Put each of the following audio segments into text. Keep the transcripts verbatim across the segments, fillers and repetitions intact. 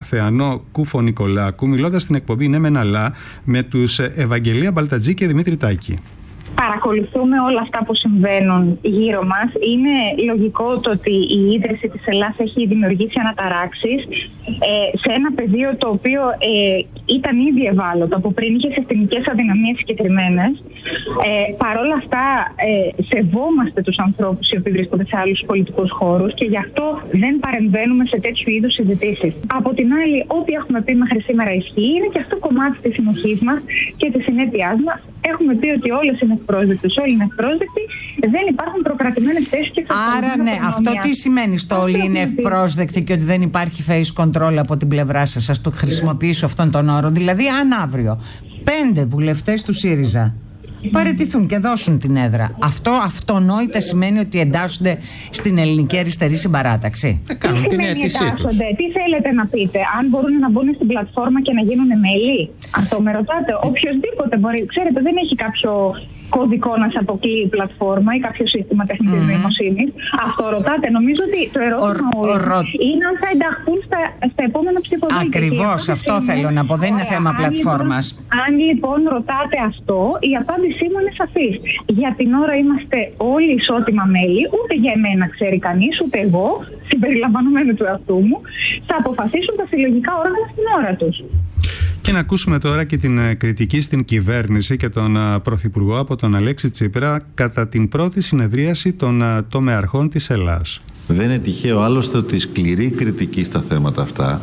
Θεανό Κούφο-Νικολάκου, μιλώντας στην εκπομπή «Ναι μεν αλλά» με τους Ευαγγελία Μπαλτατζή και Δημήτρη Τάκη. Παρακολουθούμε όλα αυτά που συμβαίνουν γύρω μας. Είναι λογικό το ότι η ίδρυση της Ελλάς έχει δημιουργήσει αναταράξεις ε, σε ένα πεδίο το οποίο ε, ήταν ήδη ευάλωτο, από πριν είχε συστημικές αδυναμίες συγκεκριμένες. Ε, Παρ' όλα αυτά, ε, σεβόμαστε τους ανθρώπους οι οποίοι βρίσκονται σε άλλους πολιτικούς χώρους και γι' αυτό δεν παρεμβαίνουμε σε τέτοιου είδους συζητήσεις. Από την άλλη, ό,τι έχουμε πει μέχρι σήμερα ισχύει, είναι και αυτό κομμάτι της συνοχής μας και της συνέπειάς μας. Έχουμε πει ότι όλες είναι ευπρόσδεκτες, όλοι είναι ευπρόσδεκτοι, δεν υπάρχουν προκρατημένες θέσεις και άρα, ναι, αυτό τι σημαίνει στο όλοι είναι ευπρόσδεκτοι και ότι δεν υπάρχει face control από την πλευρά σας? Ας το χρησιμοποιήσω αυτόν τον όρο. Δηλαδή, αν αύριο πέντε βουλευτές του ΣΥΡΙΖΑ παραιτηθούν και δώσουν την έδρα, αυτό αυτονόητα σημαίνει ότι εντάσσονται στην ελληνική αριστερή συμπαράταξη? Θα κάνουν την αίτησή τους. Τι θέλετε να πείτε, αν μπορούν να μπουν στην πλατφόρμα και να γίνουν μέλη? Αυτό με ρωτάτε? Οποιοςδήποτε μπορεί. Ξέρετε, δεν έχει κάποιο κωδικό να σε αποκλείει η πλατφόρμα ή κάποιο σύστημα τεχνητής mm-hmm. νοημοσύνης. Αυτό ρωτάτε? Νομίζω ότι το ερώτημα ο, ο, είναι αν θα ενταχθούν στα, στα επόμενα ψηφοδέλτια. Ακριβώς, αυτό είναι, θέλω να πω. Δεν είναι θέμα πλατφόρμας. Αν λοιπόν, αν λοιπόν ρωτάτε αυτό, η απάντησή μου είναι σαφής. Για την ώρα είμαστε όλοι ισότιμα μέλη. Ούτε για εμένα ξέρει κανείς, ούτε εγώ, συμπεριλαμβανομένου του εαυτού μου, θα αποφασίσουν τα συλλογικά όργανα στην ώρα τους. Και να ακούσουμε τώρα και την κριτική στην κυβέρνηση και τον Πρωθυπουργό από τον Αλέξη Τσίπρα κατά την πρώτη συνεδρίαση των τομεαρχών της Ελλάς. Δεν είναι τυχαίο άλλωστε ότι η σκληρή κριτική στα θέματα αυτά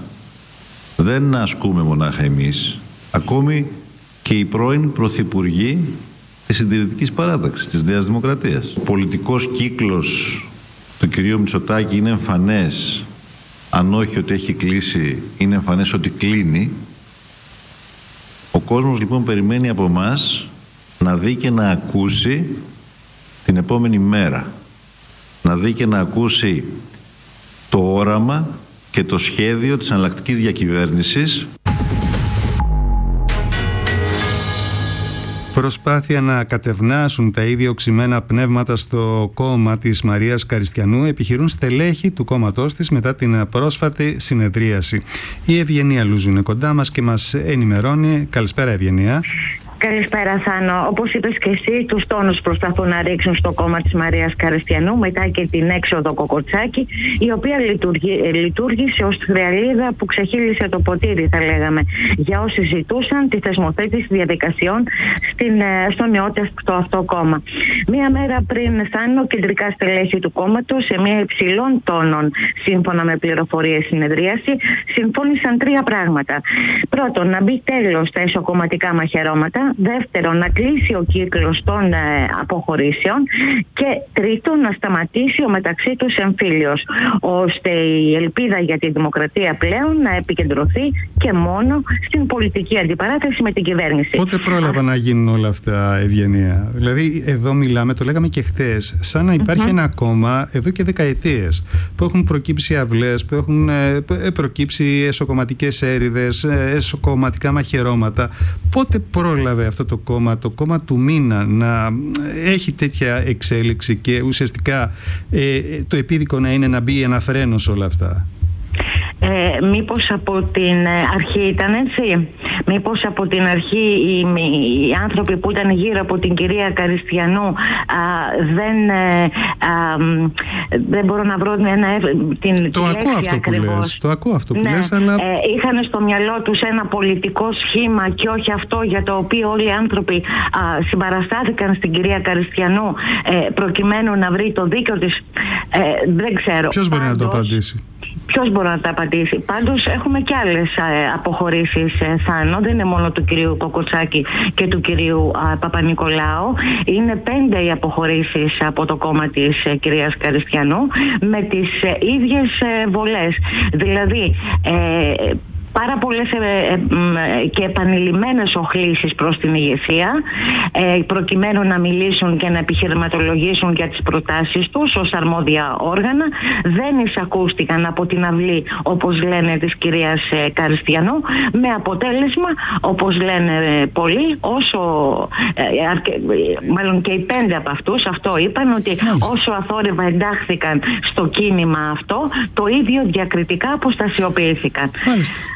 δεν ασκούμε μονάχα εμείς, ακόμη και οι πρώην πρωθυπουργοί της συντηρητικής παράταξης της Νέας Δημοκρατίας. Ο πολιτικός κύκλος του κυρίου Μητσοτάκη είναι εμφανές, αν όχι ότι έχει κλείσει, είναι εμφανές ότι κλείνει. Ο κόσμος λοιπόν περιμένει από εμάς να δει και να ακούσει την επόμενη μέρα. Να δει και να ακούσει το όραμα και το σχέδιο της εναλλακτικής διακυβέρνησης. Προσπάθεια να κατευνάσουν τα ίδια οξυμένα πνεύματα στο κόμμα της Μαρίας Καριστιανού επιχειρούν στελέχη του κόμματός της μετά την πρόσφατη συνεδρίαση. Η Ευγενία Λούζου είναι κοντά μας και μας ενημερώνει. Καλησπέρα, Ευγενία. Καλησπέρα, Θάνο. Όπως είπες και εσύ, τους τόνους προσπαθούν να ρίξουν στο κόμμα της Μαρίας Καριστιανού μετά και την έξοδο Κοκοτσάκη, η οποία λειτουργεί, λειτουργήσε ως θριαλίδα που ξεχύλισε το ποτήρι, θα λέγαμε, για όσοι ζητούσαν τη θεσμοθέτηση διαδικασιών στην, στο νεότευτο αυτό κόμμα. Μία μέρα πριν, Θάνο, κεντρικά στελέχη του κόμματος, σε μία υψηλών τόνων, σύμφωνα με πληροφορίες συνεδρίαση, συμφώνησαν τρία πράγματα. Πρώτον, να μπει τέλος στα εσωκομματικά μαχαιρώματα. Δεύτερον, να κλείσει ο κύκλος των ε, αποχωρήσεων. Και τρίτον, να σταματήσει ο μεταξύ τους εμφύλιος, ώστε η ελπίδα για τη δημοκρατία πλέον να επικεντρωθεί και μόνο στην πολιτική αντιπαράθεση με την κυβέρνηση. Πότε πρόλαβα Α... να γίνουν όλα αυτά, Ευγενία? Δηλαδή, εδώ μιλάμε, το λέγαμε και χθες, σαν να υπάρχει mm-hmm. ένα κόμμα εδώ και δεκαετίες, που έχουν προκύψει αυλές, που έχουν ε, προκύψει εσωκομματικές έρηδες, ε, εσωκομματικά μαχαιρώματα. Πότε πρόλαβε αυτό το κόμμα, το κόμμα του μήνα, να έχει τέτοια εξέλιξη και ουσιαστικά ε, το επίδικο να είναι να μπει ένα φρένο σε όλα αυτά? Ε, μήπως από την αρχή ήταν έτσι? Μήπως από την αρχή οι, οι άνθρωποι που ήταν γύρω από την κυρία Καριστιανού α, δεν, α, δεν μπορώ να βρω ένα, την, το, τη ακούω αυτό που λες, το ακούω αυτό που ναι, λες, αλλά... Ε, είχαν στο μυαλό τους ένα πολιτικό σχήμα και όχι αυτό για το οποίο όλοι οι άνθρωποι α, συμπαραστάθηκαν στην κυρία Καριστιανού ε, προκειμένου να βρει το δίκαιο της. Ε, δεν ξέρω. Ποιος μπορεί Πάντως, να το απαντήσει? Ποιος μπορεί να τα απαντήσει? Πάντως έχουμε και άλλες ε, αποχωρήσεις, ε, Θάνο. Δεν είναι μόνο του κυρίου Κοκοτσάκη και του κυρίου ε, Παπα-Νικολάου. Είναι πέντε οι αποχωρήσεις από το κόμμα της ε, κυρίας Καριστιανού με τις ε, ίδιες ε, βολές. Δηλαδή... Ε, πάρα πολλές ε, ε, και επανειλημμένες οχλήσεις προς την ηγεσία ε, προκειμένου να μιλήσουν και να επιχειρηματολογήσουν για τις προτάσεις τους ως αρμόδια όργανα. Δεν εισακούστηκαν από την αυλή, όπως λένε, της κυρίας ε, Καριστιανού, με αποτέλεσμα, όπως λένε ε, πολλοί, όσο ε, αρκε, μάλλον και οι πέντε από αυτούς αυτό είπαν, ότι Μάλιστα. όσο αθόρυβα εντάχθηκαν στο κίνημα αυτό, το ίδιο διακριτικά αποστασιοποιήθηκαν. Μάλιστα.